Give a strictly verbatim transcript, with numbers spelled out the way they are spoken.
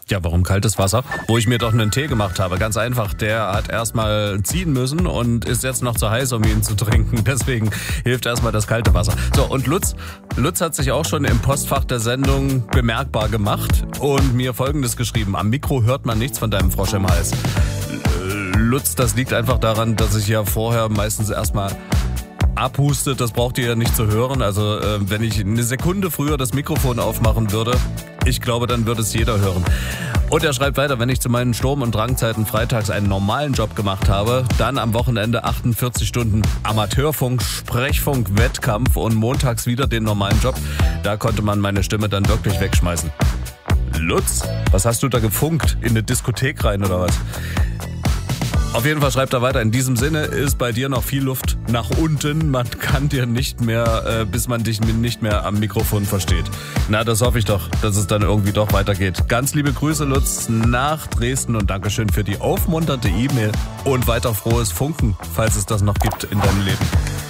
Ja, warum kaltes Wasser? Wo ich mir doch einen Tee gemacht habe. Ganz einfach, der hat erstmal ziehen müssen und ist jetzt noch zu heiß, um ihn zu trinken. Deswegen hilft erstmal das kalte Wasser. So, und Lutz, Lutz hat sich auch schon im Postfach der Sendung bemerkbar gemacht und mir Folgendes geschrieben. Am Mikro hört man nichts von deinem Frosch im Hals. Lutz, das liegt einfach daran, dass ich ja vorher meistens erstmal abhustet. Das braucht ihr ja nicht zu hören. Also äh, wenn ich eine Sekunde früher das Mikrofon aufmachen würde, ich glaube, dann würde es jeder hören. Und er schreibt weiter, wenn ich zu meinen Sturm- und Drangzeiten freitags einen normalen Job gemacht habe, dann am Wochenende achtundvierzig Stunden Amateurfunk, Sprechfunk, Wettkampf und montags wieder den normalen Job, da konnte man meine Stimme dann wirklich wegschmeißen. Lutz, was hast du da gefunkt? In eine Diskothek rein oder was? Auf jeden Fall schreibt er weiter, in diesem Sinne ist bei dir noch viel Luft nach unten. Man kann dir nicht mehr, äh, bis man dich nicht mehr am Mikrofon versteht. Na, das hoffe ich doch, dass es dann irgendwie doch weitergeht. Ganz liebe Grüße, Lutz, nach Dresden und Dankeschön für die aufmunternde E-Mail und weiter frohes Funken, falls es das noch gibt in deinem Leben.